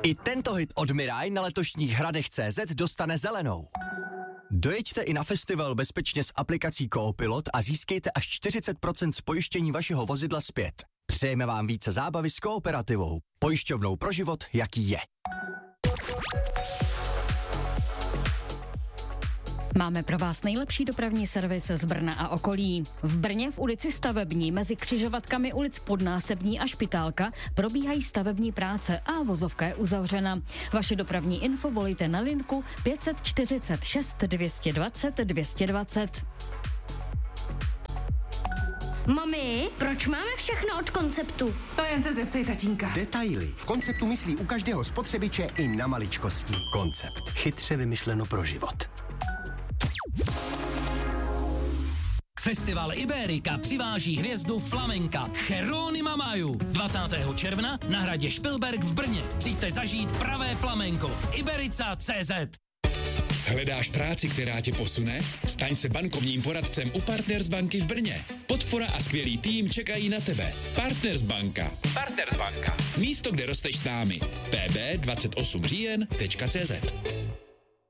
I tento hit od Mirai na letošních Hradech.cz dostane zelenou. Dojeďte i na festival bezpečně s aplikací Koopilot a získejte až 40% z pojištění vašeho vozidla zpět. Přejeme vám více zábavy s Kooperativou. Pojišťovnou pro život, jaký je. Máme pro vás nejlepší dopravní servis z Brna a okolí. V Brně v ulici Stavební mezi křižovatkami ulic Podnásební a Špitálka probíhají stavební práce a vozovka je uzavřena. Vaše dopravní info volejte na linku 546 220 220. Mami, proč máme všechno od Konceptu? To jen se zeptej tatínka. Detaily. V Konceptu myslí u každého spotřebiče i na maličkosti. Koncept. Chytře vymyšleno pro život. Festival Iberika přiváží hvězdu flamenka Jeronima Maju 20. června na hradě Špilberk v Brně. Přijďte zažít pravé flamenko. Iberica.cz. Hledáš práci, která tě posune? Staň se bankovním poradcem u Partners banky v Brně. Podpora a skvělý tým čekají na tebe. Partners banka. Partners banka. Místo, kde rosteš s námi. pb28říjen.cz